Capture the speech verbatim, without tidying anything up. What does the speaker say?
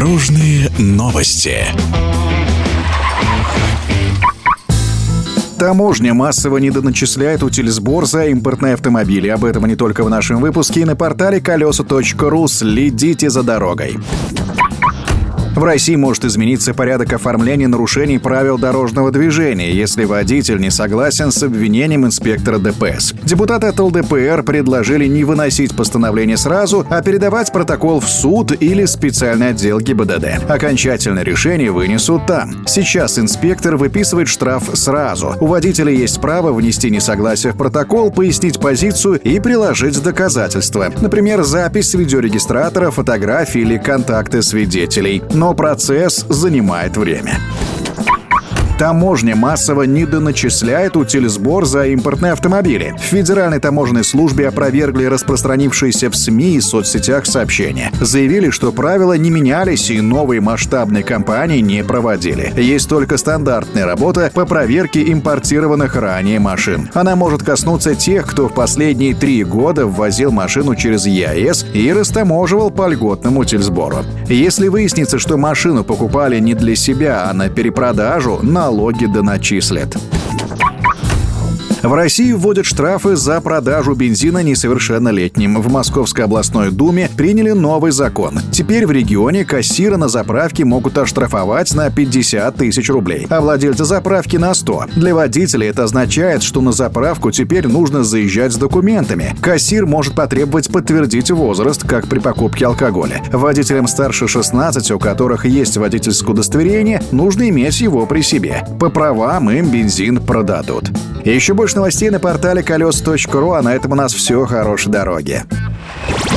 Дорожные новости. Таможня массово недоначисляет утильсбор за импортные автомобили. Об этом и не только в нашем выпуске, и на портале колеса точка ру. Следите за дорогой. В России может измениться порядок оформления нарушений правил дорожного движения, если водитель не согласен с обвинением инспектора ДПС. Депутаты от эл дэ пэ эр предложили не выносить постановление сразу, а передавать протокол в суд или специальный отдел гэ и бэ дэ дэ. Окончательное решение вынесут там. Сейчас инспектор выписывает штраф сразу. У водителя есть право внести несогласие в протокол, пояснить позицию и приложить доказательства. Например, запись с видеорегистратора, фотографии или контакты свидетелей. Но процесс занимает время. Таможня массово недоначисляет утильсбор за импортные автомобили. В Федеральной таможенной службе опровергли распространившиеся в СМИ и соцсетях сообщения. Заявили, что правила не менялись и новые масштабные кампании не проводили. Есть только стандартная работа по проверке импортированных ранее машин. Она может коснуться тех, кто в последние три года ввозил машину через е а эс и растаможивал по льготному утильсбору. Если выяснится, что машину покупали не для себя, а на перепродажу, налоги доначислят. В России вводят штрафы за продажу бензина несовершеннолетним. В Московской областной думе приняли новый закон. Теперь в регионе кассира на заправке могут оштрафовать на пятьдесят тысяч рублей, а владельца заправки на сто. Для водителей это означает, что на заправку теперь нужно заезжать с документами. Кассир может потребовать подтвердить возраст, как при покупке алкоголя. Водителям старше шестнадцати, у которых есть водительское удостоверение, нужно иметь его при себе. По правам им бензин продадут. Еще больше новостей на портале колеса точка ру, а на этом у нас все. Хорошей дороги.